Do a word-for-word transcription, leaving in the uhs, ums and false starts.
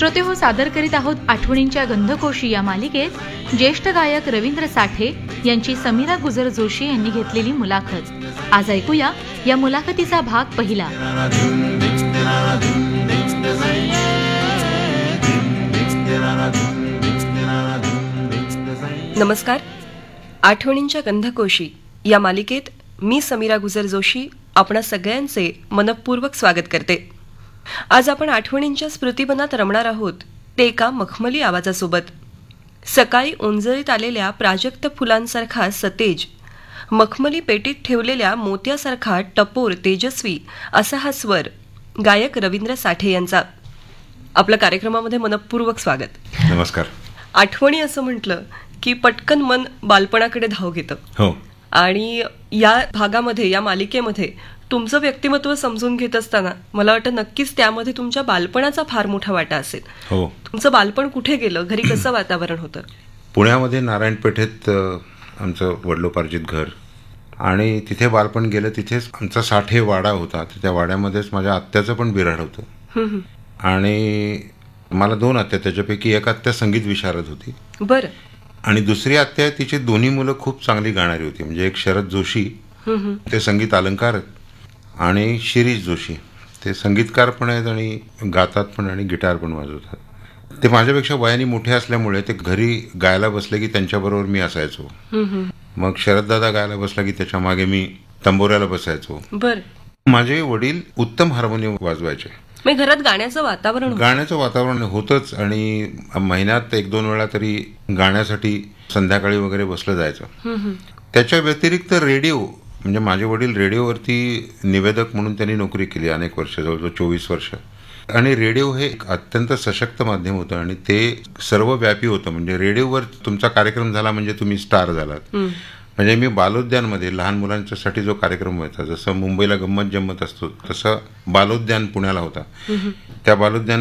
श्रोते हो, सादर करीत आहोत आठवणींच्या गंधकोशी या मालिकेत ज्येष्ठ गायक रवींद्र साठे यांची समीरा गुजर जोशी यांनी घेतलेली मुलाखत. आज ऐकूया या मुलाखतीचा भाग पहिला. नमस्कार. आठवणींच्या गंधकोशी या मालिकेत मी समीरा गुजर जोशी आपणा सगळ्यांचे मनपूर्वक स्वागत करते. आज आपण आठवणींच्या स्मृतिवनात रमणार आहोत ते एका मखमली आवाजासोबत. सकाळी ओंजळीत आलेल्या प्राजक्त फुलांसारखा सतेज, मखमली पेटीत ठेवलेल्या मोत्यासारखा टपोर तेजस्वी असा हा स्वर गायक रवींद्र साठे यांचा. आपल्या कार्यक्रमामध्ये मनपूर्वक स्वागत. नमस्कार. आठवणी असं म्हटलं की पटकन मन बालपणाकडे धाव घेतं. हो. आणि या भागामध्ये, या मालिकेमध्ये तुमचं व्यक्तिमत्व समजून घेत असताना मला वाटतं नक्कीच त्यामध्ये तुमच्या बालपणाचा फार मोठा वाटा असेल. हो. तुमचं बालपण कुठे गेलं? घरी कसं वातावरण होतं? पुण्यामध्ये नारायणपेठेत आमचं वडिलोपार्जित घर, आणि तिथे बालपण गेलं. तिथेच आमचा साठे वाडा होता. त्या वाड्यामध्येच माझ्या आत्याचं पण बिऱ्हाड होतं. आणि मला दोन आत्या, त्याच्यापैकी एक आत्या संगीत विशारद होती. बरं. आणि दुसरी आत्या, तिची दोन्ही मुलं खूप चांगली गाणारी होती. म्हणजे एक शरद जोशी, ते संगीत अलंकार, आणि शिरीष जोशी, ते संगीतकार पण आहेत आणि गातात पण आणि गिटार पण वाजवतात. ते माझ्यापेक्षा वयाने मोठे असल्यामुळे ते घरी गायला बसले की त्यांच्याबरोबर मी असायचो. मग शरददादा गायला बसला की त्याच्या मागे मी तंबोऱ्याला बसायचो. बरं. माझे वडील उत्तम हार्मोनियम वाजवायचे. मग घरात गाण्याचं वातावरण गाण्याचं वातावरण होतंच. आणि महिन्यात एक दोन वेळा तरी गाण्यासाठी संध्याकाळी वगैरे बसलं जायचं. त्याच्या व्यतिरिक्त रेडिओ, म्हणजे माझे वडील रेडिओवरती निवेदक म्हणून त्यांनी नोकरी केली अनेक वर्ष, जवळजवळ चोवीस वर्ष. आणि रेडिओ हे एक अत्यंत सशक्त माध्यम होतं आणि ते सर्वव्यापी होतं. म्हणजे रेडिओवर तुमचा कार्यक्रम झाला म्हणजे तुम्ही स्टार झालात. म्हणजे मी बालोद्यानमध्ये लहान मुलांच्यासाठी जो कार्यक्रम व्हायचा, जसं मुंबईला गंमत जम्मत असतो तसं बालोद्यान पुण्याला होता. त्या बालोद्यान